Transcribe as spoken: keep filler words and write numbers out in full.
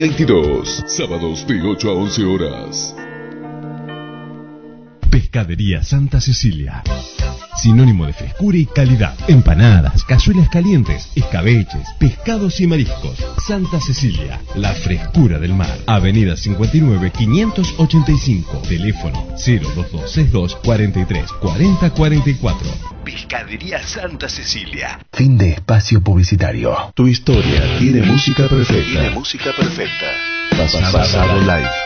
veintidós, sábados de ocho a once horas. Pescadería Santa Cecilia, sinónimo de frescura y calidad. Empanadas, cazuelas calientes, escabeches, pescados y mariscos. Santa Cecilia, la frescura del mar. Avenida cincuenta y nueve, quinientos ochenta y cinco. Teléfono cero dos dos seis dos, cuarenta y tres, cuarenta, cuarenta y cuatro. Pescadería Santa Cecilia. Fin de espacio publicitario. Tu historia tiene música perfecta. Tiene música perfecta. Pasado Live.